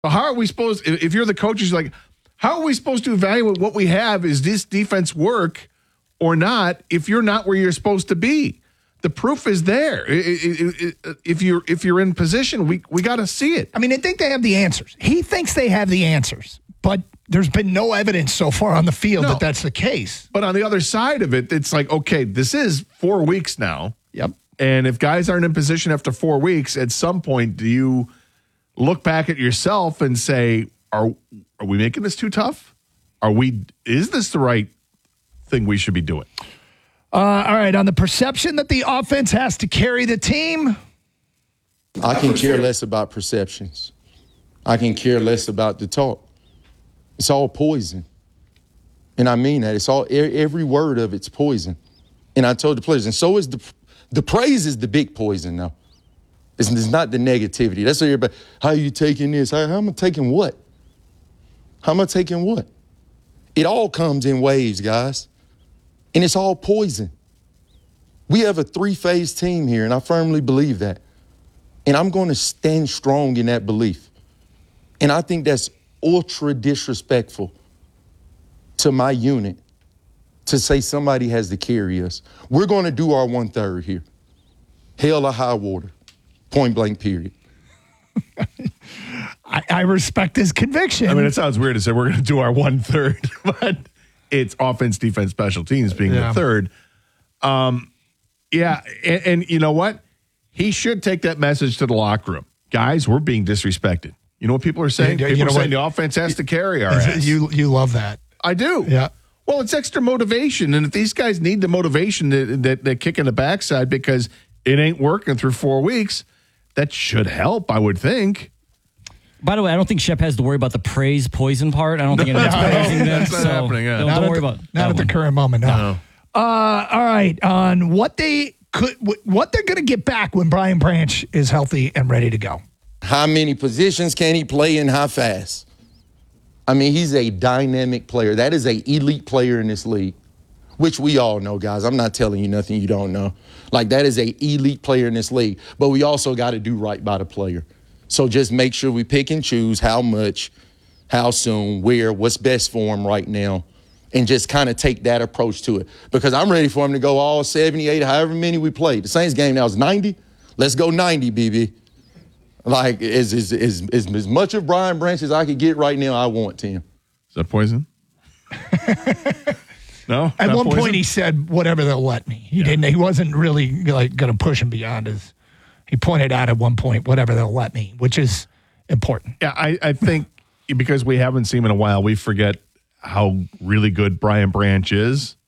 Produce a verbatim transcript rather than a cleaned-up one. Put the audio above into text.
How are we supposed, if you're the coaches, like, how are we supposed to evaluate what we have? Is this defense work or not if you're not where you're supposed to be? The proof is there. It, it, it, if you're if you're in position, we we got to see it. I mean, I think they have the answers. He thinks they have the answers, but there's been no evidence so far on the field No. that that's the case. But on the other side of it, it's like, okay, this is four weeks now. Yep. And if guys aren't in position after four weeks, at some point, do you look back at yourself and say, are are we making this too tough? Are we? Is this the right thing we should be doing? Uh, all right, on the perception that the offense has to carry the team. I can care less about perceptions. I can care less about the talk. It's all poison. And I mean that. It's all, every word of it's poison. And I told the players, and so is the, the praise is the big poison now. It's, it's not the negativity. That's what everybody, how are you taking this? How, how am I taking what? How am I taking what? It all comes in waves, guys. And it's all poison. We have a three-phase team here, and I firmly believe that. And I'm going to stand strong in that belief. And I think that's ultra disrespectful to my unit to say somebody has to carry us. We're going to do our one-third here. Hell or high water. Point blank, period. I, I respect his conviction. I mean, it sounds weird to say we're going to do our one-third, but it's offense, defense, special teams being Yeah. the third. Um, yeah, and, and you know what? He should take that message to the locker room. Guys, we're being disrespected. You know what people are saying? You- People you know are saying what? the offense has to carry our ass. You you love that. I do. Yeah. Well, it's extra motivation, and if these guys need the motivation that, that, that kick in the backside because it ain't working through four weeks, that should help, I would think. By the way, I don't think Shep has to worry about the praise poison part. I don't think anyone's No, praising them. that's not so happening, yeah. Don't, Not don't at worry the- about Not that at the one. current moment, no. No. Uh, all right, on what they could, what they're going to get back when Brian Branch is healthy and ready to go. How many positions can he play and how fast? I mean, he's a dynamic player. That is an elite player in this league, which we all know, guys. I'm not telling you nothing you don't know. Like, that is an elite player in this league. But we also got to do right by the player. So just make sure we pick and choose how much, how soon, where, what's best for him right now, and just kind of take that approach to it. Because I'm ready for him to go all seventy-eight, however many we played. The Saints game now is ninety. Let's go ninety, B B. Like, as, as, as, as, as much of Brian Branch as I could get right now, I want, Tim. Is that poison? No? At Not one poison? point, he said, "Whatever they'll let me." He didn't. He wasn't really like going to push him beyond his. He pointed out at one point, "Whatever they'll let me," which is important. Yeah, I, I think because we haven't seen him in a while, we forget how really good Brian Branch is.